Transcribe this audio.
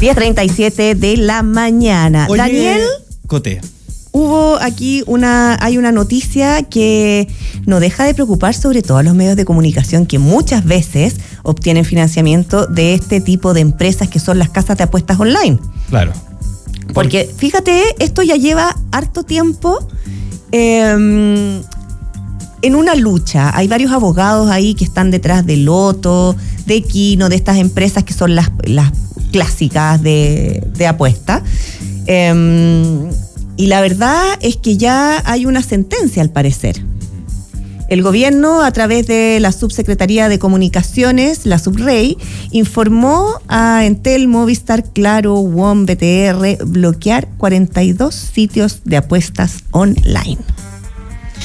10:37 de la mañana. Oye, Daniel, Coté. hubo aquí hay una noticia que no deja de preocupar sobre todo a los medios de comunicación que muchas veces obtienen financiamiento de este tipo de empresas que son las casas de apuestas online. Claro. Porque fíjate, esto ya lleva harto tiempo en una lucha. Hay varios abogados ahí que están detrás de Loto, de Kino, de estas empresas que son las clásicas de apuesta. Y la verdad es que ya hay una sentencia al parecer. El gobierno, a través de la Subsecretaría de Comunicaciones, la Subrey, informó a Entel, Movistar, Claro, WOM, BTR bloquear 42 sitios de apuestas online.